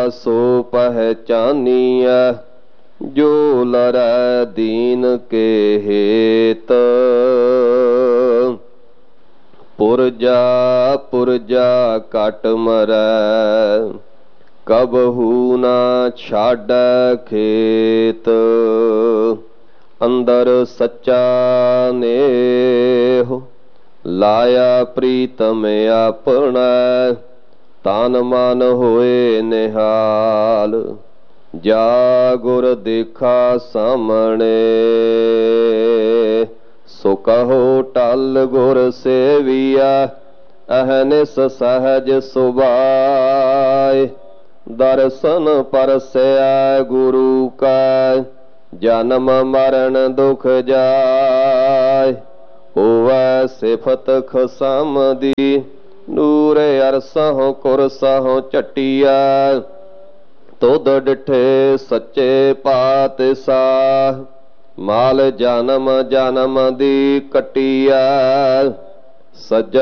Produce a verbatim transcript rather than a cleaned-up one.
सो पहचानिया, जो लरै दीन के हेत। पुरजा पुरजा कट मरै, कबहू ना छाड़ै खेत। अंदर सच्चा नेह, लाया प्रीतम अपना। तन मन होए निहाल, जा गुर देखा सामने। सो कहो टल गुर सेविया, अहनिस सहज सुभाए। दर्शन परसया गुरु का, जन्म मरण दुख जाय। होवै सिफत खसम दी, नूर अरसहों कुरसहों चटिया। तुद डिठे सच्चे पातशाह, माल जन्म जन्म दी कटिया। सज्जन